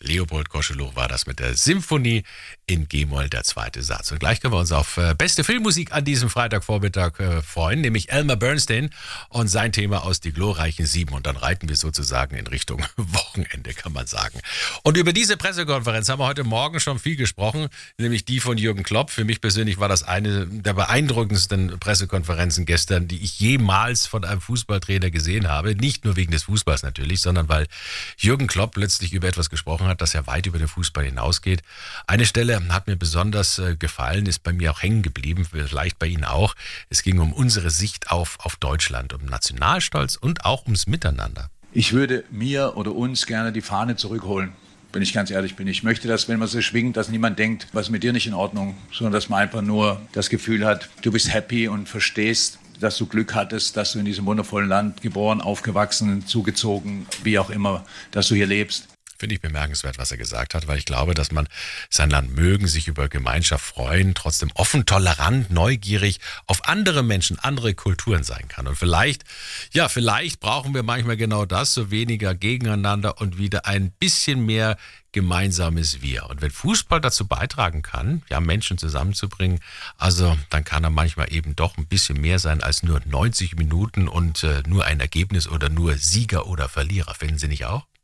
Leopold Koscheluch war das mit der Symphonie in G-Moll, der zweite Satz. Und gleich können wir uns auf beste Filmmusik an diesem Freitagvormittag freuen, nämlich Elmer Bernstein und sein Thema aus Die glorreichen Sieben. Und dann reiten wir sozusagen in Richtung Wochenende, kann man sagen. Und über diese Pressekonferenz haben wir heute Morgen schon viel gesprochen, nämlich die von Jürgen Klopp. Für mich persönlich war das eine der beeindruckendsten Pressekonferenzen gestern, die ich jemals von einem Fußballtrainer gesehen habe. Nicht nur wegen des Fußballs natürlich, sondern weil Jürgen Klopp plötzlich über etwas gesprochen hat, das ja weit über den Fußball hinausgeht. Eine Stelle hat mir besonders gefallen, ist bei mir auch hängen geblieben, vielleicht bei Ihnen auch. Es ging um unsere Sicht auf Deutschland, um Nationalstolz und auch ums Miteinander. Ich würde mir oder uns gerne die Fahne zurückholen, wenn ich ganz ehrlich bin. Ich möchte, dass, wenn man so schwingt, dass niemand denkt, was ist mit dir nicht in Ordnung, sondern dass man einfach nur das Gefühl hat, du bist happy und verstehst, dass du Glück hattest, dass du in diesem wundervollen Land geboren, aufgewachsen, zugezogen, wie auch immer, dass du hier lebst. Finde ich bemerkenswert, was er gesagt hat, weil ich glaube, dass man sein Land mögen, sich über Gemeinschaft freuen, trotzdem offen, tolerant, neugierig auf andere Menschen, andere Kulturen sein kann. Und vielleicht brauchen wir manchmal genau das, so weniger gegeneinander und wieder ein bisschen mehr gemeinsames Wir. Und wenn Fußball dazu beitragen kann, ja, Menschen zusammenzubringen, also dann kann er manchmal eben doch ein bisschen mehr sein als nur 90 Minuten und nur ein Ergebnis oder nur Sieger oder Verlierer. Finden Sie nicht auch?